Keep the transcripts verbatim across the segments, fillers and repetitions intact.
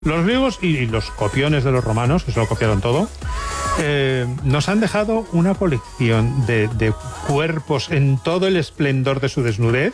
Los griegos y los copiones de los romanos, que se lo copiaron todo, eh, nos han dejado una colección de, de cuerpos en todo el esplendor de su desnudez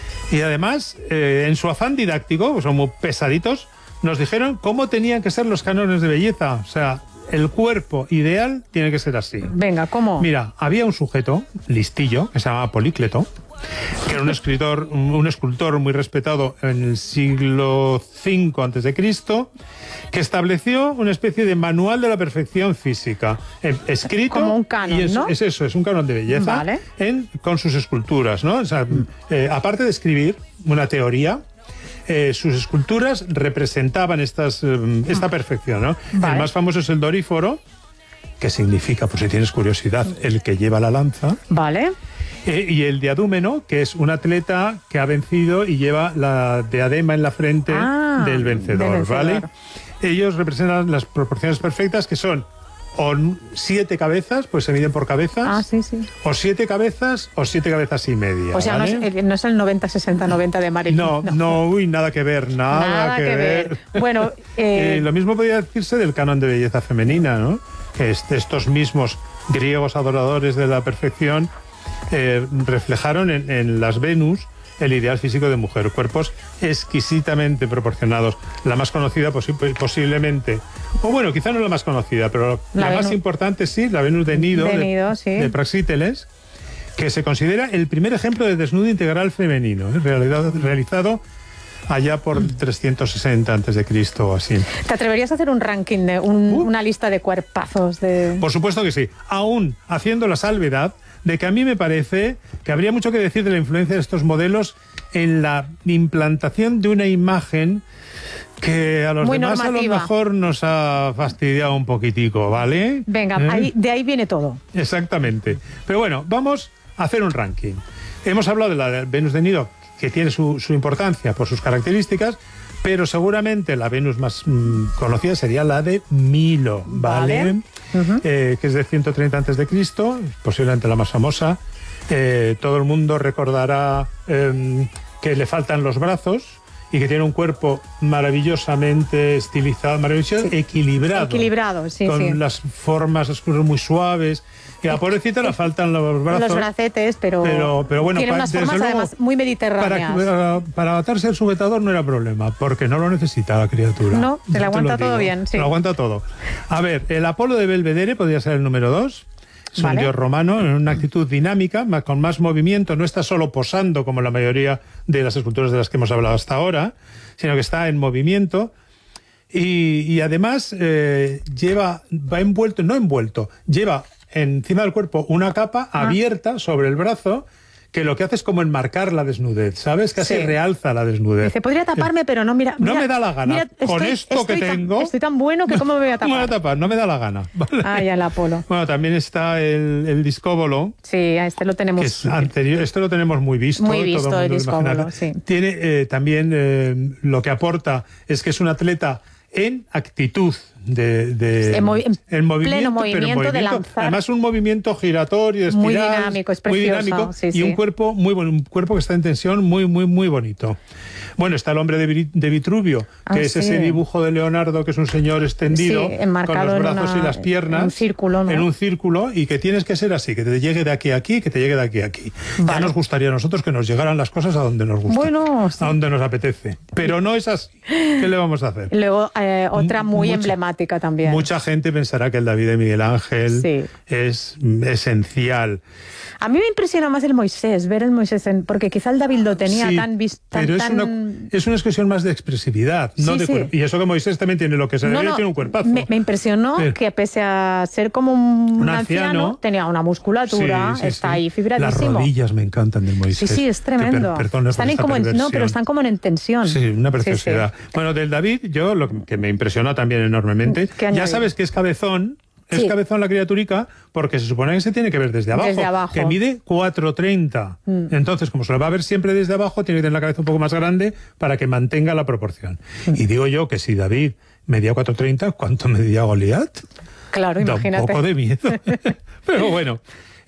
y además, eh, en su afán didáctico, pues son muy pesaditos, nos dijeron cómo tenían que ser los cánones de belleza. O sea, el cuerpo ideal tiene que ser así. Venga, ¿cómo? Mira, había un sujeto listillo que se llamaba Polícleto, que era un escritor, un escultor muy respetado en el siglo cinco antes de Cristo, que estableció una especie de manual de la perfección física, eh, escrito. Como un canon, y es, ¿no? es eso, es un canon de belleza, Vale. en, con sus esculturas, ¿no? O sea, eh, aparte de escribir una teoría, Eh, sus esculturas representaban estas, eh, esta perfección, ¿no? Vale. El más famoso es el Doríforo, que significa, por si tienes curiosidad, el que lleva la lanza. Vale. Eh, y el Diadúmeno, que es un atleta que ha vencido y lleva la diadema en la frente Ah, del vencedor, del vencedor. ¿vale? Ellos representan las proporciones perfectas, que son o siete cabezas, pues se miden por cabezas. Ah, sí, sí. O siete cabezas o siete cabezas y media. O sea, ¿vale? no, es, no es el noventa sesenta noventa de Marilyn. No, no, no, uy, nada que ver, nada, Nada que, que ver. ver. Bueno, eh, Eh, lo mismo podría decirse del canon de belleza femenina, ¿no? Que es- estos mismos griegos adoradores de la perfección eh, reflejaron en, en las Venus el ideal físico de mujer, cuerpos exquisitamente proporcionados. La más conocida posi- posiblemente, o bueno, quizá no la más conocida, pero La la, más Venus- importante sí, la Venus de Nido, De Nido, sí. de Praxíteles, que se considera el primer ejemplo de desnudo integral femenino, ¿eh? realizado, realizado allá por trescientos sesenta antes de Cristo o así. ¿te atreverías a hacer un ranking, de un- Uh. una lista de cuerpazos? De... Por supuesto que sí, aún haciendo la salvedad de que a mí me parece que habría mucho que decir de la influencia de estos modelos en la implantación de una imagen que a los Muy demás normativa. a lo mejor nos ha fastidiado un poquitico, ¿vale? Venga, ¿Eh? ahí, de ahí viene todo. Exactamente. Pero bueno, vamos a hacer un ranking. Hemos hablado de la Venus de Nido, que tiene su, su importancia por sus características, pero seguramente la Venus más mm, conocida sería la de Milo, ¿vale? Vale. Ujú. Eh, que es de ciento treinta antes de Cristo, posiblemente la más famosa. Eh, todo el mundo recordará eh, que le faltan los brazos y que tiene un cuerpo maravillosamente estilizado, maravilloso, Sí. equilibrado. Equilibrado, sí, con sí. las formas oscuras muy suaves. Y a la pobrecita le faltan los brazos. Los bracetes, pero, Pero, pero bueno, tiene pa- unas desde formas luego, además muy para, mediterráneas. para, para atarse el sujetador no era problema, porque no lo necesita la criatura. No, se le Ya te aguanta lo todo digo. bien, sí. Se lo aguanta todo. A ver, el Apolo de Belvedere podría ser el número dos. Es Vale. un dios romano en una actitud dinámica, más- con más movimiento. No está solo posando como la mayoría de las esculturas de las que hemos hablado hasta ahora, sino que está en movimiento. Y, y además eh, lleva, va envuelto, no envuelto, lleva encima del cuerpo una capa Ah. abierta sobre el brazo, que lo que hace es como enmarcar la desnudez, ¿sabes? Casi Sí. realza la desnudez. Dice, podría taparme, pero no, mira. No mira- me da la gana. mira, Con estoy- esto que estoy tan- tengo. Estoy tan bueno que cómo me voy a No me voy a tapar. tapar, no me da la gana. ¿vale? Ah, ya el Apolo. Bueno, también está el, el discóbolo, Sí, a este lo tenemos. que es anterior. Esto lo tenemos muy visto. Muy todo visto, mundo el lo discóbolo, imaginará. sí. Tiene eh, también eh, lo que aporta es que es un atleta en actitud de, de En movi- en en movimiento, pleno pero en movimiento de lanzar. Además un movimiento giratorio, de Muy espiral, dinámico, es muy precioso, dinámico sí, y sí. un cuerpo muy bueno, un cuerpo que está en tensión, muy muy muy bonito. Bueno, está el hombre de, Viri- de Vitruvio, que Ah, es sí. ese dibujo de Leonardo que es un señor extendido Sí, con enmarcado los en brazos una- y las piernas en un círculo, ¿no? en un círculo, y que tienes que ser así, que te llegue de aquí a aquí, que te llegue de aquí a aquí. Ya Vale. nos gustaría a nosotros que nos llegaran las cosas a donde nos gusta, Bueno, sí. a donde nos apetece, pero no es así. ¿Qué le vamos a hacer? Luego, eh, otra muy Mucha- emblemática también. Mucha gente pensará que el David de Miguel Ángel Sí. es mm, esencial. A mí me impresiona más el Moisés, ver el Moisés, en- porque quizá el David lo tenía Sí, tan visto. pero es una, es una expresión más de expresividad, no Sí, de sí. cuerpo. Y eso que Moisés también tiene lo que se debe, tiene un cuerpazo. Me, me impresionó Sí. que pese a ser como un, Un anciano, anciano, tenía una musculatura, Sí, sí, está sí. ahí fibradísimo. Las rodillas me encantan del Sí, Moisés. sí, es Que per- tremendo. perdón por están en esta como en- no, perversión. pero están como en tensión. Sí, una Sí, sí. preciosidad. Bueno, del David, yo lo que me impresionó también enormemente, ¿Qué ya añadir? sabes que es cabezón, es Sí. cabezón la criaturica, porque se supone que se tiene que ver desde abajo, Desde abajo. que mide cuatro treinta. Mm. Entonces, como se lo va a ver siempre desde abajo, tiene que tener la cabeza un poco más grande para que mantenga la proporción. Mm. Y digo yo que si David medía cuatro treinta, ¿cuánto medía Goliat? Claro, Da imagínate. un poco de miedo. Pero bueno.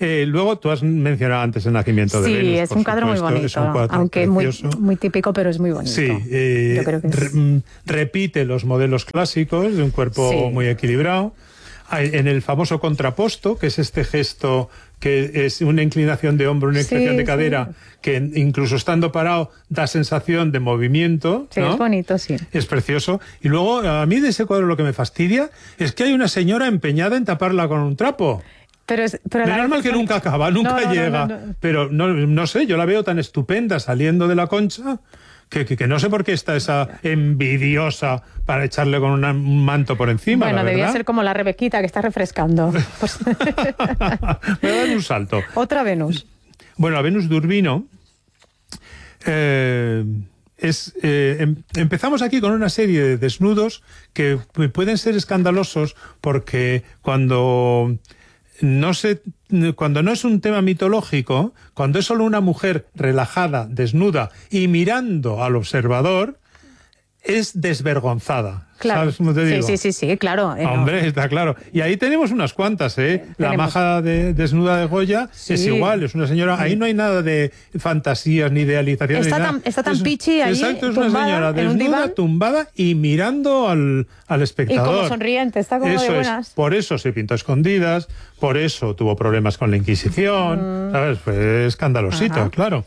Eh, luego tú has mencionado antes el nacimiento de Sí, Venus. es un cuadro muy supuesto, bonito, es un cuadro aunque muy, precioso. muy típico, pero es muy bonito. Sí, eh, Yo creo que es... re- repite los modelos clásicos de un cuerpo Sí. muy equilibrado. Hay- En el famoso contraposto, que es este gesto que es una inclinación de hombro, una Sí, inclinación de sí. cadera, que incluso estando parado da sensación de movimiento. Sí, ¿no? es bonito, sí. Es precioso. Y luego, a mí de ese cuadro lo que me fastidia es que hay una señora empeñada en taparla con un trapo. Pero es, pero a la Menos vez mal es que bonito. nunca acaba, nunca No, no, no, llega. no, no. Pero no, no sé, yo la veo tan estupenda saliendo de la concha que, que, que no sé por qué está esa envidiosa para echarle con una- un manto por encima. Bueno, la debía verdad. ser como la Rebequita que está refrescando. Pues- Me voy a dar un salto. Otra Venus. Bueno, la Venus de Urbino. eh, es, eh, em- empezamos aquí con una serie de desnudos que pu- pueden ser escandalosos porque cuando no se, cuando no es un tema mitológico, cuando es solo una mujer relajada, desnuda y mirando al observador, es desvergonzada. Claro. ¿Sabes cómo te digo? Sí, sí, sí, sí, claro. eh, no. Hombre, está claro. Y ahí tenemos unas cuantas, ¿eh? La Tenemos. maja de, desnuda de Goya Sí. es igual, es una señora. Ahí no hay nada de fantasías ni idealizaciones. Está ni tan- nada. está tan Es- pichi ahí, Exacto, es una tumbada señora en un desnuda, diván. tumbada y mirando al, al Y espectador. como sonriente, está como Eso de es. buenas. Por eso se pintó a escondidas, por eso tuvo problemas con la Inquisición, ¿sabes? Fue escandalosito, Mm. Ajá. claro.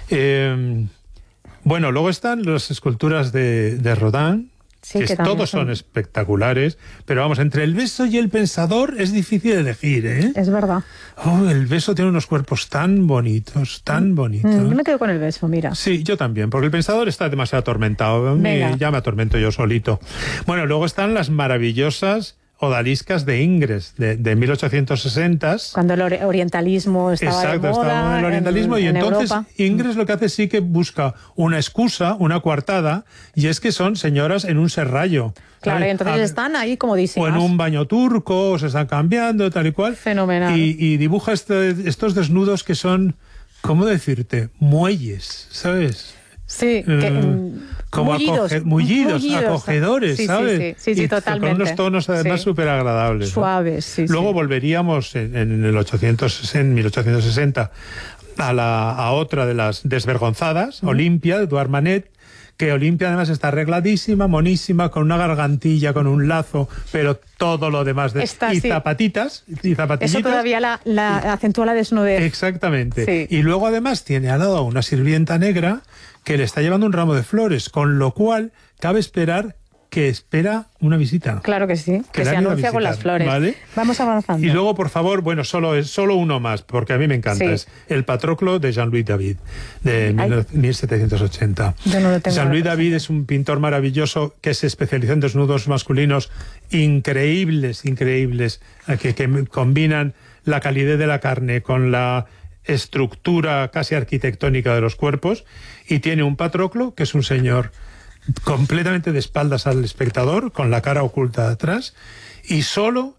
Eh, bueno, luego están las esculturas de, de Rodin. Sí, que que es- también todos son son- espectaculares, pero vamos, entre el beso y el pensador es difícil elegir, ¿eh? Es verdad. Oh, el beso tiene unos cuerpos tan bonitos, tan bonitos. Mm, yo me quedo con el beso, mira. Sí, yo también, porque el pensador está demasiado atormentado. A mí Venga. ya me atormento yo solito. Bueno, luego están las maravillosas odaliscas de Ingres, de, de mil ochocientos sesenta. Cuando el ori- orientalismo estaba Exacto, de moda estaba en el orientalismo en- y en entonces Europa. Ingres lo que hace sí que busca una excusa, una coartada, y es que son señoras en un serrallo. Claro, ¿sabes? y entonces Ah, están ahí o en comodísimas. un baño turco, o se están cambiando, tal y cual. Fenomenal. Y, y dibuja este- estos desnudos que son, ¿cómo decirte? Muelles, ¿sabes? Sí, que, Eh, mm, como mullidos, acoge- mullidos, mullidos. acogedores, Sí, sí, ¿sabes? Sí, sí, sí, Y totalmente. Con unos tonos además Sí. súper agradables. Suaves, sí, Luego sí. volveríamos en, en el ochocientos, en mil ochocientos sesenta a, la, a otra de las desvergonzadas, Olimpia, de Eduard Manet, que Olimpia además está arregladísima, monísima, con una gargantilla, con un lazo, pero todo lo demás de Está, y sí. zapatitas, y zapatillitas. Eso todavía la, la acentúa la desnudez. Exactamente. Sí. Y luego además tiene al lado a una sirvienta negra que le está llevando un ramo de flores, con lo cual cabe esperar que espera una visita. Claro que sí, que, Que la se han ido a anuncia con las visitar, flores. ¿vale? Vamos avanzando. Y luego, por favor, bueno, solo es solo uno más, porque a mí me encanta. Sí. Es el Patroclo de Jean-Louis David, de Ay. mil setecientos ochenta. Yo no lo tengo Jean-Louis ahora David es un pintor maravilloso que se especializó en desnudos masculinos increíbles, increíbles, eh, que, que combinan la calidez de la carne con la estructura casi arquitectónica de los cuerpos, y tiene un Patroclo, que es un señor completamente de espaldas al espectador, con la cara oculta de atrás, y solo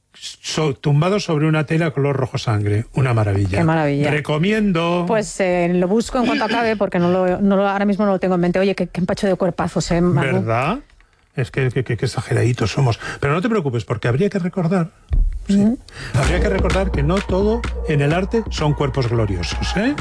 so- tumbado sobre una tela color rojo sangre. Una maravilla. Qué maravilla. Recomiendo. Pues eh, lo busco en cuanto acabe, porque no lo, no lo- ahora mismo no lo tengo en mente. Oye, qué, qué empacho de cuerpazos, ¿eh, Manu? ¿Verdad? Es que, que, que- que exageraditos somos. Pero no te preocupes, porque habría que recordar. Sí, habría que recordar que no todo en el arte son cuerpos gloriosos, ¿eh?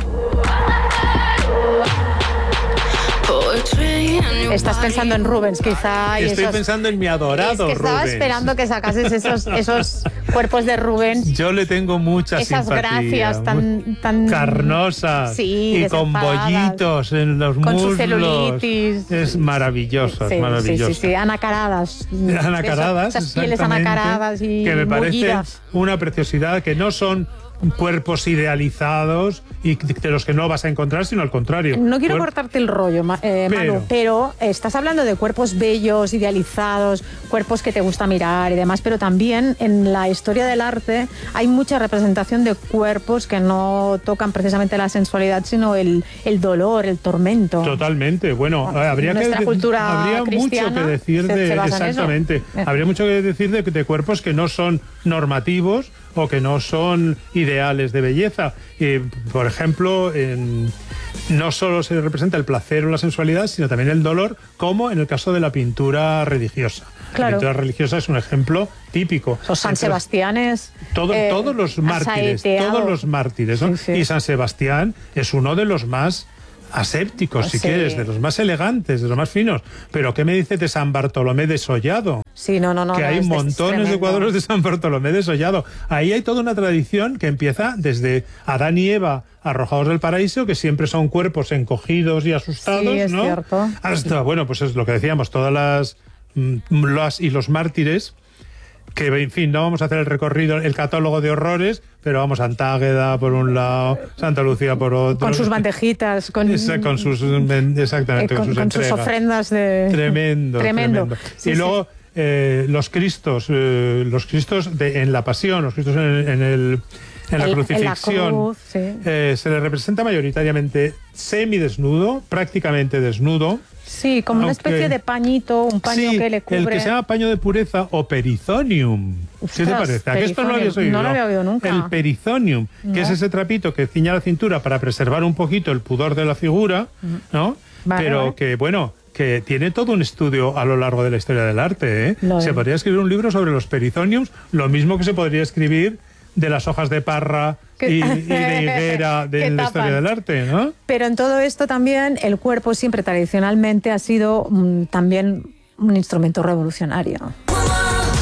Estás pensando en Rubens, quizá. y Estoy esos- pensando en mi adorado Es que estaba Rubens. esperando que sacases esos, esos cuerpos de Rubens. Yo le tengo mucha Esas simpatía. gracias tan- tan- carnosas Sí, y con desenfadadas. bollitos en los Con su muslos. celulitis. Es maravilloso, Sí, es maravilloso. sí, sí, sí, anacaradas. Anacaradas, Esas pieles exactamente, anacaradas y que me parecen mullidas. una preciosidad, que no son cuerpos idealizados y de los que no vas a encontrar, sino al contrario. No quiero Cuer- cortarte el rollo, Ma- eh, Pero- Manu, pero estás hablando de cuerpos bellos, idealizados, cuerpos que te gusta mirar y demás, pero también en la historia del arte hay mucha representación de cuerpos que no tocan precisamente la sensualidad, sino el, el dolor, el tormento. Totalmente. Bueno, Bueno, habría nuestra que cultura habría mucho cristiana que decir se- de se basa en eso. exactamente. Eh. Habría mucho que decir de, de cuerpos que no son normativos o que no son ideales de belleza. Y, por ejemplo, en- no solo se representa el placer o la sensualidad, sino también el dolor, como en el caso de la pintura religiosa. Claro. La pintura religiosa es un ejemplo típico. Los San Entonces, Sebastianes. todo, eh, todos los mártires, asaeteado. todos los mártires, ¿no? Sí, sí. Y San Sebastián es uno de los más asépticos, si Sí. quieres, de los más elegantes, de los más finos. Pero ¿qué me dices de San Bartolomé de Sollado? Sí, no, no, no. Que no, hay es- es montones de tremendo. cuadros de San Bartolomé de Sollado. Ahí hay toda una tradición que empieza desde Adán y Eva arrojados del paraíso, que siempre son cuerpos encogidos y asustados, Sí, es ¿no? cierto. Hasta, bueno, pues es lo que decíamos, todas las, mm, las y los mártires, que, en fin, no vamos a hacer el recorrido, el catálogo de horrores, pero vamos, Antágueda por un lado, Santa Lucía por otro. Con sus bandejitas, con, Esa- con sus, exactamente, eh, con, con sus con sus entregas. ofrendas de... Tremendo, Tremendo. tremendo. Sí, y sí. luego eh, los Cristos, eh, los Cristos de, en la Pasión, los Cristos en, en, el, en la El- en la crucifixión, cruz, sí. eh, se le representa mayoritariamente semidesnudo, prácticamente desnudo. Sí, como una Aunque- especie de pañito, un paño Sí, que le cubre. el que se llama paño de pureza o perizonium. ¿Qué te Ostras, parece? ¿A que esto no lo habías perizonium. oído? No lo había oído nunca. El perizonium, que No. es ese trapito que ciña la cintura para preservar un poquito el pudor de la figura, ¿no? Vale, Pero vale. que, bueno, que tiene todo un estudio a lo largo de la historia del arte, ¿eh? Lo Se es. podría escribir un libro sobre los perizoniums, lo mismo que se podría escribir de las hojas de parra Que- y, y de higuera que de la tapan. historia del arte, ¿no? Pero en todo esto también el cuerpo siempre tradicionalmente ha sido mm, también un instrumento revolucionario.